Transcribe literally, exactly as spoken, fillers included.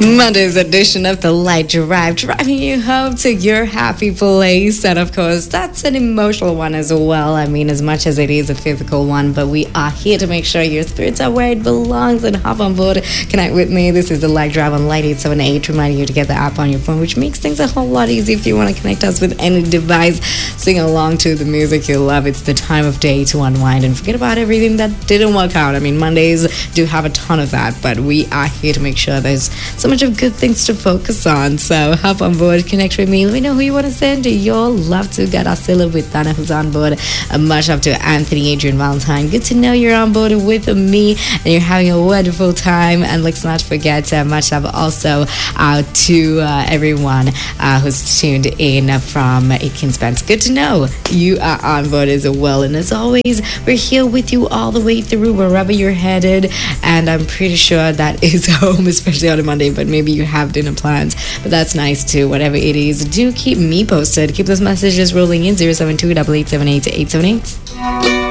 Monday's edition of The Light Drive, driving you home to your happy place. And of course, that's an emotional one as well. I mean, as much as it is a physical one, but we are here to make sure your spirits are where it belongs. And hop on board, connect with me. This is The Light Drive on Light eight seven eight, reminding you to get the app on your phone, which makes things a whole lot easier if you want to connect us with any device. Sing along to the music you love. It's the time of day to unwind and forget about everything that didn't work out. I mean, Mondays do have a ton of that, but we are here to make sure there's so much of good things to focus on. So hop on board, connect with me. Let me know who you want to send your love to. Got Asila with Dana, who's on board. A much love to Anthony, Adrian, Valentine. Good to know you're on board with me and you're having a wonderful time. And let's not forget, uh, much love also uh, to uh, everyone uh, who's tuned in from Aitken Spence. Good to know you are on board as well. And as always, we're here with you all the way through wherever you're headed. And I'm pretty sure that is home, especially on a Monday, but maybe you have dinner plans, but that's nice too. Whatever it is, do keep me posted. Keep those messages rolling in. Zero seven two eight eight seven eight eight seven eight.